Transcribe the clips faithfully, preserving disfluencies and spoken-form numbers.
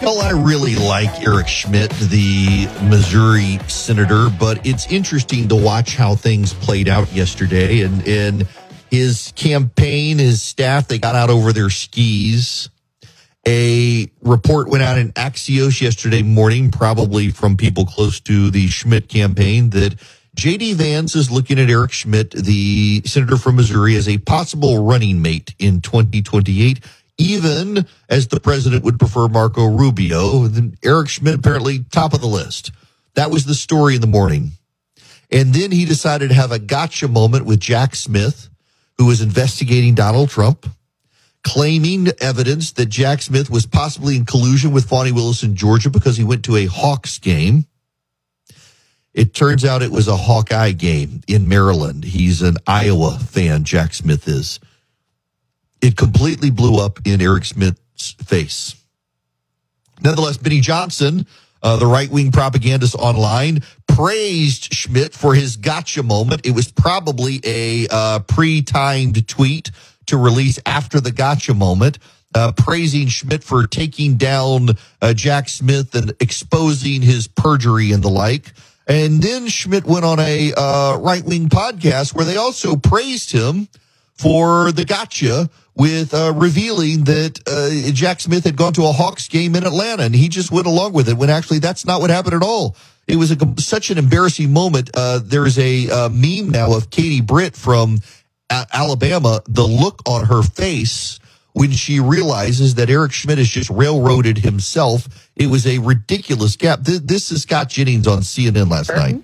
Well, I really like Eric Schmidt, the Missouri senator, but it's interesting to watch how things played out yesterday. And, and his campaign, his staff, they got out over their skis. A report went out in Axios yesterday morning, probably from people close to the Schmidt campaign, that J D. Vance is looking at Eric Schmidt, the senator from Missouri, as a possible running mate in twenty twenty-eight, even as the president would prefer Marco Rubio. Then Eric Schmidt apparently top of the list. That was the story in the morning. And then he decided to have a gotcha moment with Jack Smith, who was investigating Donald Trump, claiming evidence that Jack Smith was possibly in collusion with Fani Willis in Georgia because he went to a Hawks game. It turns out it was a Hawkeye game in Maryland. He's an Iowa fan, Jack Smith is. It completely blew up in Eric Schmidt's face. Nonetheless, Benny Johnson, uh, the right-wing propagandist online, praised Schmidt for his gotcha moment. It was probably a uh, pre-timed tweet to release after the gotcha moment, uh, praising Schmidt for taking down uh, Jack Smith and exposing his perjury and the like. And then Schmidt went on a uh, right-wing podcast where they also praised him for the gotcha with uh, revealing that uh, Jack Smith had gone to a Hawks game in Atlanta, and he just went along with it when actually that's not what happened at all. It was a, such an embarrassing moment. Uh, there's a uh, meme now of Katie Britt from Alabama, the look on her face when she realizes that Eric Schmidt has just railroaded himself. It was a ridiculous gap. This, this is Scott Jennings on C N N last night.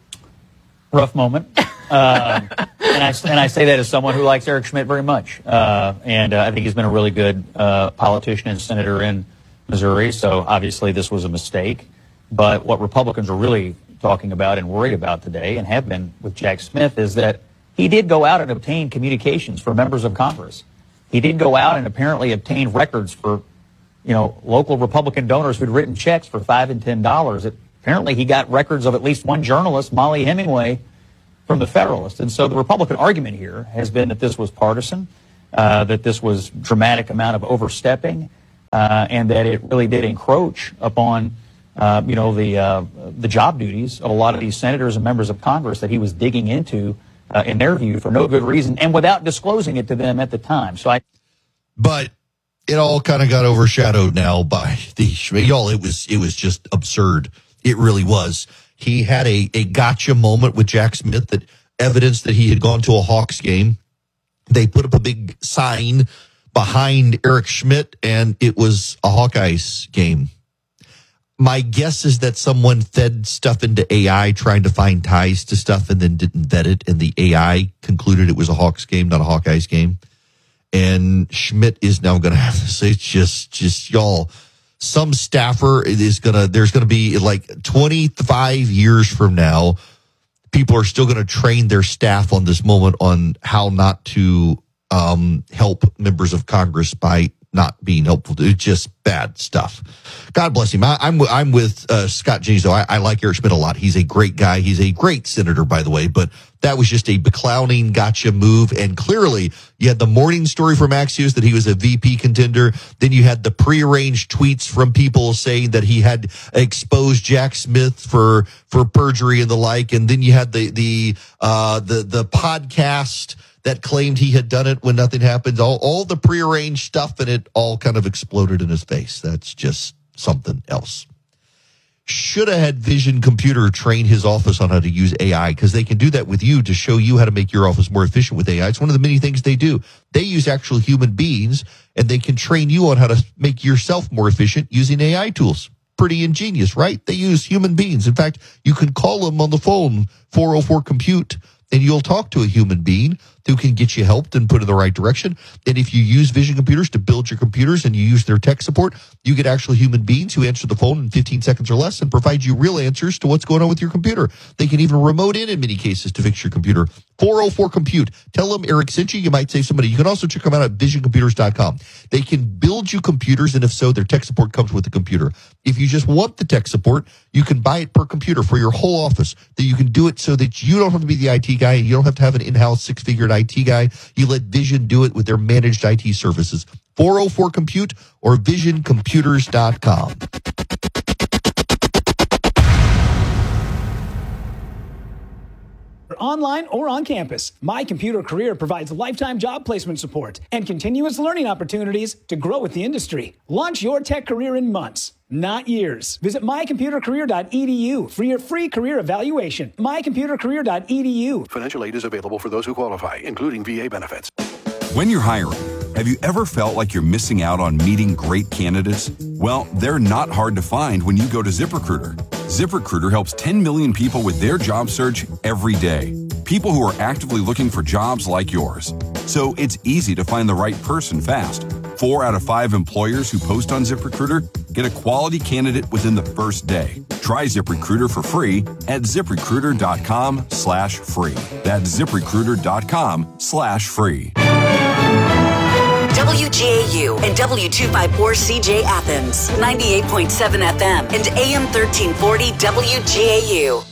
Rough moment. Uh, and, I, and I say that as someone who likes Eric Schmidt very much. Uh, and uh, I think he's been a really good uh, politician and senator in Missouri. So obviously this was a mistake. But what Republicans are really talking about and worried about today, and have been with Jack Smith, is that he did go out and obtain communications for members of Congress. He did go out and apparently obtain records for, you know, local Republican donors who'd written checks for five and ten dollars. Apparently, he got records of at least one journalist, Molly Hemingway, from the Federalist. And so the Republican argument here has been that this was partisan, uh, that this was dramatic amount of overstepping, uh, and that it really did encroach upon, uh, you know, the uh, the job duties of a lot of these senators and members of Congress that he was digging into. Uh, in their view, for no good reason, and without disclosing it to them at the time. So I, but it all kind of got overshadowed now by the y'all. It was it was just absurd. It really was. He had a a gotcha moment with Jack Smith that evidenced that he had gone to a Hawks game. They put up a big sign behind Eric Schmidt, and it was a Hawkeyes game. My guess is that someone fed stuff into A I trying to find ties to stuff and then didn't vet it, and the A I concluded it was a Hawks game, not a Hawkeyes game. And Schmidt is now going to have to say, it's just, just y'all, some staffer is going to, there's going to be like twenty-five years from now, people are still going to train their staff on this moment on how not to um, help members of Congress by not being helpful. It's just bad stuff. God bless him. I, I'm I'm with uh, Scott Jennings, though. I, I like Eric Schmidt a lot. He's a great guy. He's a great senator, by the way. But that was just a beclowning gotcha move. And clearly, you had the morning story from Axios that he was a V P contender. Then you had the prearranged tweets from people saying that he had exposed Jack Smith for for perjury and the like. And then you had the the uh, the the podcast that claimed he had done it when nothing happened. All, all the prearranged stuff, and it all kind of exploded in his face. That's just something else. Should have had Vision Computer train his office on how to use A I, because they can do that with you to show you how to make your office more efficient with A I. It's one of the many things they do. They use actual human beings, and they can train you on how to make yourself more efficient using A I tools. Pretty ingenious, right? They use human beings. In fact, you can call them on the phone, four oh four compute, and you'll talk to a human being who can get you helped and put in the right direction. And if you use Vision Computers to build your computers and you use their tech support, you get actual human beings who answer the phone in fifteen seconds or less and provide you real answers to what's going on with your computer. They can even remote in in many cases to fix your computer. four oh four compute. Tell them Eric sent you. You might save somebody. You can also check them out at vision computers dot com. They can build you computers, and if so, their tech support comes with the computer. If you just want the tech support, you can buy it per computer for your whole office. That you can do it so that you don't have to be the I T guy, and you don't have to have an in-house six-figured I T guy. You let Vision do it with their managed I T services. four oh four compute or vision computers dot com. Online or on campus, My Computer Career provides lifetime job placement support and continuous learning opportunities to grow with the industry. Launch your tech career in months, not years. Visit my computer career dot e d u for your free career evaluation. my computer career dot e d u. Financial aid is available for those who qualify, including V A benefits. When you're hiring, have you ever felt like you're missing out on meeting great candidates? Well, they're not hard to find when you go to ZipRecruiter. ZipRecruiter helps ten million people with their job search every day. People who are actively looking for jobs like yours. So it's easy to find the right person fast. Four out of five employers who post on ZipRecruiter get a quality candidate within the first day. Try ZipRecruiter for free at ZipRecruiter.com slash free. That's ZipRecruiter.com slash free. W G A U and W two fifty-four C J Athens, ninety-eight point seven F M and A M thirteen forty W G A U.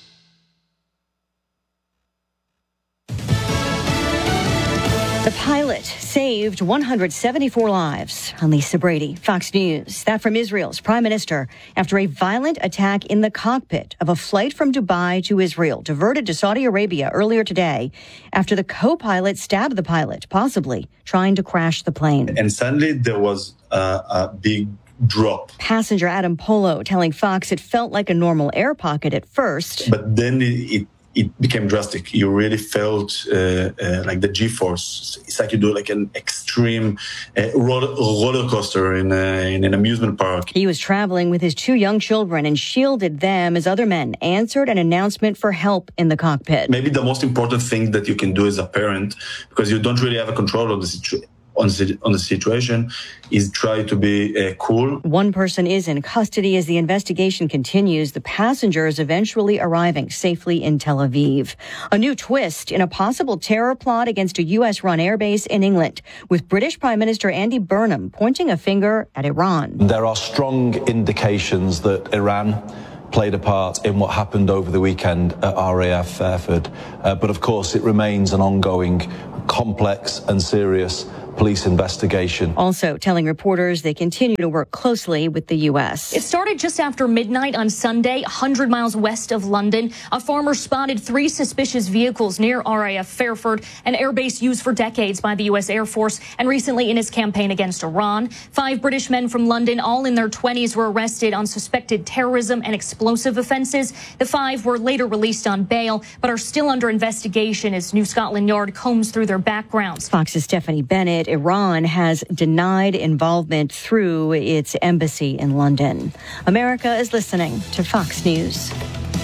The pilot saved one hundred seventy-four lives. I'm Lisa Brady, Fox News. That from Israel's prime minister after a violent attack in the cockpit of a flight from Dubai to Israel, diverted to Saudi Arabia earlier today after the co-pilot stabbed the pilot, possibly trying to crash the plane. And suddenly there was uh, a big drop. Passenger Adam Polo telling Fox it felt like a normal air pocket at first. But then it, it It became drastic. You really felt uh, uh, like the G-force. It's like you do like an extreme uh, roller, roller coaster in, uh, in an amusement park. He was traveling with his two young children and shielded them as other men answered an announcement for help in the cockpit. Maybe the most important thing that you can do as a parent, because you don't really have a control of the situation, on the, on the situation, is try to be uh, cool. One person is in custody as the investigation continues. The passenger is eventually arriving safely in Tel Aviv. A new twist in a possible terror plot against a U S-run airbase in England, with British Prime Minister Andy Burnham pointing a finger at Iran. There are strong indications that Iran played a part in what happened over the weekend at R A F Fairford. Uh, but of course, it remains an ongoing, complex and serious police investigation. Also telling reporters they continue to work closely with the U S. It started just after midnight on Sunday, one hundred miles west of London. A farmer spotted three suspicious vehicles near R A F Fairford, an airbase used for decades by the U S Air Force and recently in its campaign against Iran. Five British men from London, all in their twenties, were arrested on suspected terrorism and explosive offenses. The five were later released on bail, but are still under investigation as New Scotland Yard combs through their backgrounds. Fox's Stephanie Bennett. Iran has denied involvement through its embassy in London. America is listening to Fox News.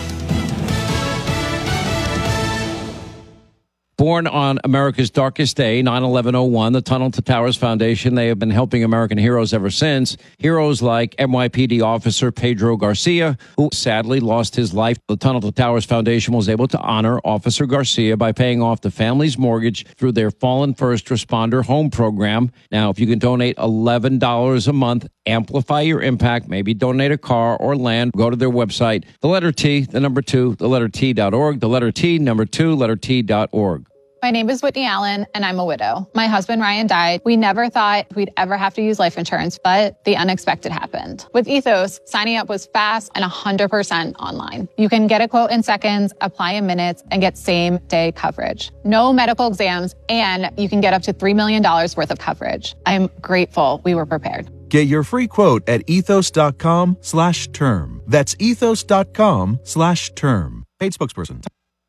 Born on America's darkest day, nine eleven oh one, the Tunnel to Towers Foundation, they have been helping American heroes ever since. Heroes like N Y P D officer Pedro Garcia, who sadly lost his life. The Tunnel to Towers Foundation was able to honor Officer Garcia by paying off the family's mortgage through their Fallen First Responder Home Program. Now, if you can donate eleven dollars a month, amplify your impact, maybe donate a car or land, go to their website, the letter T, the number two, the letter T dot org, the letter T, number two, letter T dot org. My name is Whitney Allen, and I'm a widow. My husband, Ryan, died. We never thought we'd ever have to use life insurance, but the unexpected happened. With Ethos, signing up was fast and one hundred percent online. You can get a quote in seconds, apply in minutes, and get same-day coverage. No medical exams, and you can get up to three million dollars worth of coverage. I'm grateful we were prepared. Get your free quote at ethos.com slash term. That's ethos.com slash term. Paid spokesperson.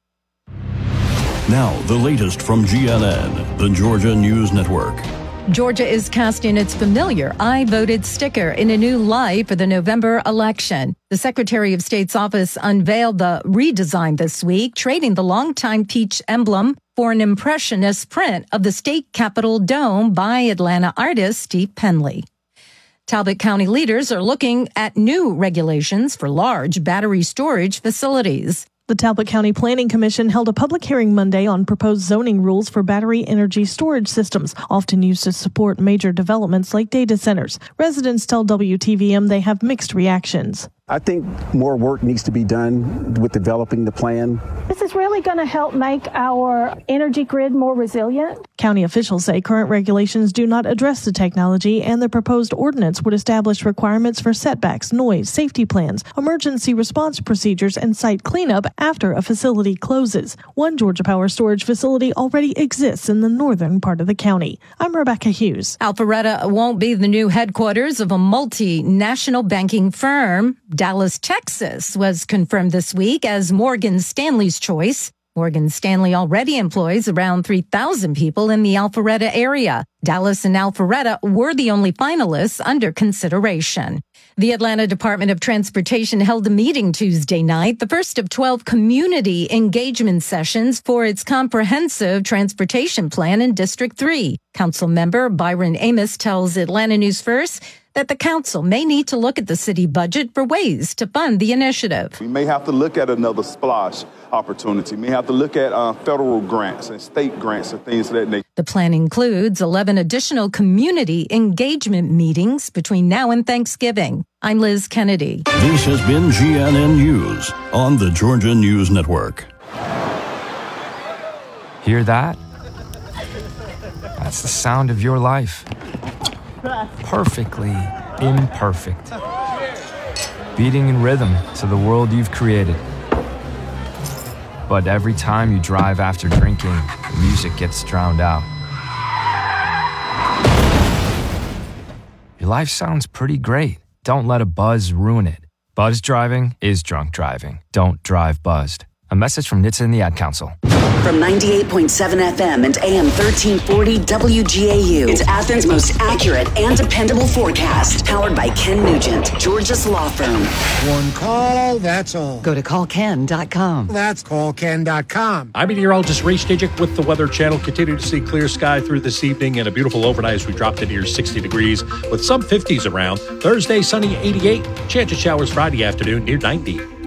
Now, the latest from G N N, the Georgia News Network. Georgia is casting its familiar I voted sticker in a new light for the November election. The Secretary of State's office unveiled the redesign this week, trading the longtime peach emblem for an impressionist print of the state capitol dome by Atlanta artist Steve Penley. Talbot County leaders are looking at new regulations for large battery storage facilities. The Talbot County Planning Commission held a public hearing Monday on proposed zoning rules for battery energy storage systems, often used to support major developments like data centers. Residents tell W T V M they have mixed reactions. I think more work needs to be done with developing the plan. This is really going to help make our energy grid more resilient. County officials say current regulations do not address the technology, and the proposed ordinance would establish requirements for setbacks, noise, safety plans, emergency response procedures, and site cleanup after a facility closes. One Georgia Power storage facility already exists in the northern part of the county. I'm Rebecca Hughes. Alpharetta won't be the new headquarters of a multinational banking firm. Dallas, Texas was confirmed this week as Morgan Stanley's choice. Morgan Stanley already employs around three thousand people in the Alpharetta area. Dallas and Alpharetta were the only finalists under consideration. The Atlanta Department of Transportation held a meeting Tuesday night, the first of twelve community engagement sessions for its comprehensive transportation plan in District three. Council member Byron Amos tells Atlanta News First that the council may need to look at the city budget for ways to fund the initiative. We may have to look at another splash opportunity. We may have to look at uh, federal grants and state grants and things of that nature. The plan includes eleven additional community engagement meetings between now and Thanksgiving. I'm Liz Kennedy. This has been G N N News on the Georgia News Network. Hear that? That's the sound of your life. Perfectly imperfect. Beating in rhythm to the world you've created. But every time you drive after drinking, the music gets drowned out. Your life sounds pretty great. Don't let a buzz ruin it. Buzz driving is drunk driving. Don't drive buzzed. A message from N H T S A and the Ad Council. From ninety-eight point seven F M and A M thirteen forty W G A U, it's Athens' most accurate and dependable forecast. Powered by Ken Nugent, Georgia's law firm. One call, that's all. Go to call ken dot com. That's call ken dot com. I'm meteorologist Ray Stajic with the Weather Channel. Continue to see clear sky through this evening and a beautiful overnight as we drop to near sixty degrees with some fifties around. Thursday, sunny eighty-eight. Chance of showers Friday afternoon near ninety.